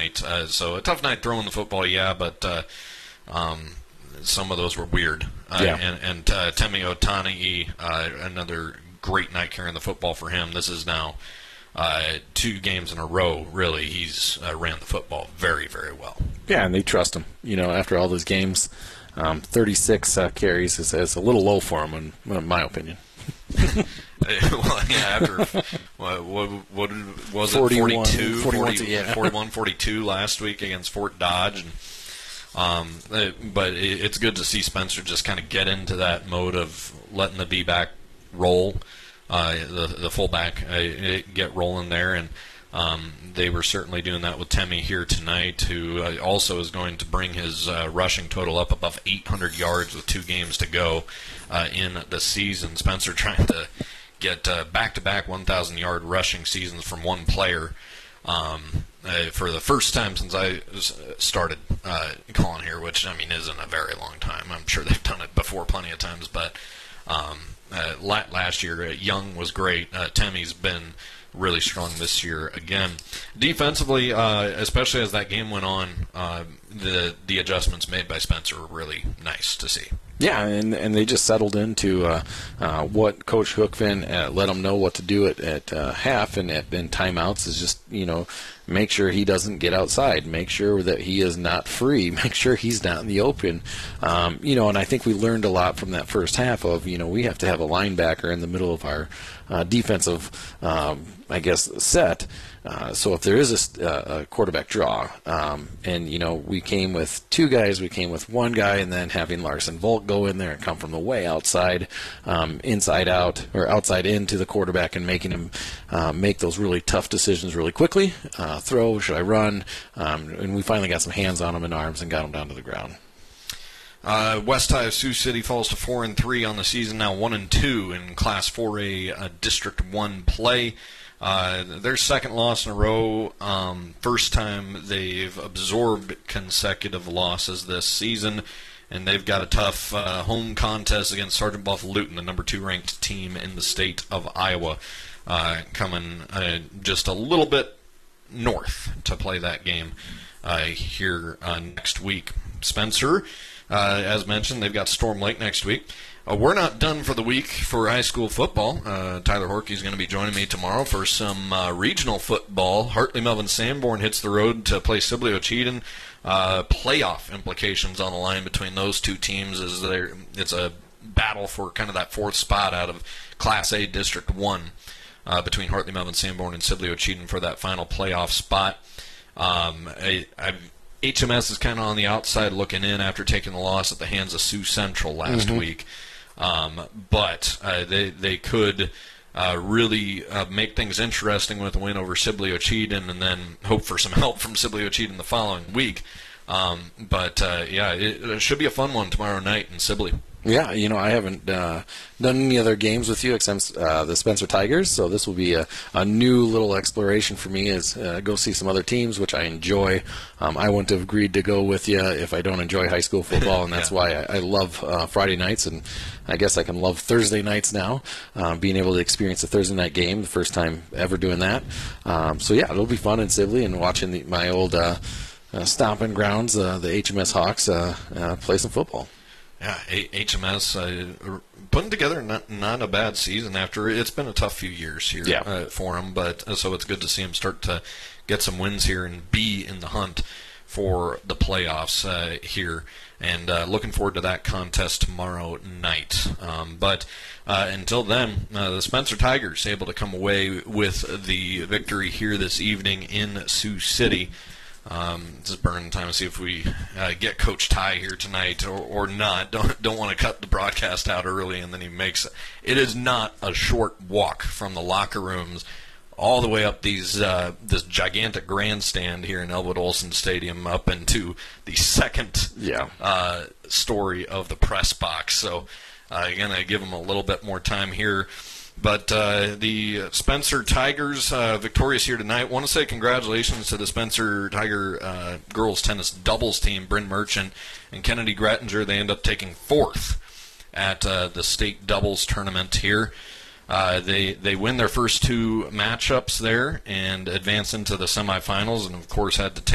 night. So a tough night throwing the football, yeah, but some of those were weird. And Temi Otani, another great night carrying the football for him. This is now 2 games in a row, really. He's ran the football very, very well. Yeah, and they trust him. After all those games, 36 carries is a little low for him, in my opinion. Well, yeah, after what was it, 42, 41, 42 last week against Fort Dodge, but it's good to see Spencer just kind of get into that mode of letting the B-back roll, the fullback get rolling there, and they were certainly doing that with Temi here tonight, who also is going to bring his rushing total up above 800 yards with 2 games to go in the season. Spencer trying to get back-to-back 1,000-yard rushing seasons from one player for the first time since I started calling here, which, isn't a very long time. I'm sure they've done it before plenty of times, but last year, Young was great. Temi's been really strong this year again. Defensively, especially as that game went on, the adjustments made by Spencer were really nice to see. Yeah, and they just settled into what Coach Hookfin let them know what to do at half and in timeouts is just, make sure he doesn't get outside, make sure that he is not free, make sure he's not in the open. And I think we learned a lot from that first half of, we have to have a linebacker in the middle of our defensive, set. So if there is a quarterback draw, and we came with 2 guys, we came with 1 guy, and then having Larson Volk go in there and come from the way outside, inside out, or outside into the quarterback, and making him make those really tough decisions really quickly. Throw, should I run? And we finally got some hands on him and arms and got him down to the ground. West High of Sioux City falls to 4-3 on the season, now 1-2 in Class 4A District 1 play. Their second loss in a row. First time they've absorbed consecutive losses this season, and they've got a tough home contest against Sergeant Bluff Luton, the number 2 ranked team in the state of Iowa, coming just a little bit north to play that game here next week. Spencer, as mentioned, they've got Storm Lake next week. We're not done for the week for high school football. Tyler Horkey is going to be joining me tomorrow for some regional football. Hartley Melvin Sanborn hits the road to play Sibley Ocheyedan. Playoff implications on the line between those 2 teams as it's a battle for kind of that 4th spot out of Class A District 1 between Hartley Melvin Sanborn and Sibley Ocheyedan for that final playoff spot. HMS is kind of on the outside looking in after taking the loss at the hands of Sioux Central last week. But they could really make things interesting with a win over Sibley Ocheyedan, and then hope for some help from Sibley Ocheyedan the following week. It should be a fun one tomorrow night in Sibley. Yeah, I haven't done any other games with you except the Spencer Tigers, so this will be a new little exploration for me as go see some other teams, which I enjoy. I wouldn't have agreed to go with you if I don't enjoy high school football, and that's why I love Friday nights, and I guess I can love Thursday nights now, being able to experience a Thursday night game, the first time ever doing that. It'll be fun in Sibley and watching my old stomping grounds, the HMS Hawks, play some football. Yeah, HMS putting together not a bad season after it's been a tough few years here for them, but so it's good to see them start to get some wins here and be in the hunt for the playoffs here, and looking forward to that contest tomorrow night. But until then, the Spencer Tigers able to come away with the victory here this evening in Sioux City. Just burning time to see if we get Coach Ty here tonight or not. Don't want to cut the broadcast out early and then he makes it. It is not a short walk from the locker rooms all the way up this gigantic grandstand here in Elwood Olson Stadium up into the second story of the press box. So again, I give them a little bit more time here. But the Spencer Tigers victorious here tonight. Want to say congratulations to the Spencer Tiger girls tennis doubles team, Bryn Merchant and Kennedy Grettinger. They end up taking 4th at the state doubles tournament here. They win their first 2 matchups there and advance into the semifinals, and of course had to take